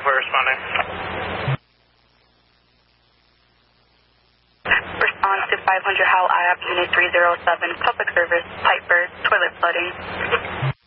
for responding. Response to 500 Howell IAP Unit 307, public service, pipe burst, toilet flooding.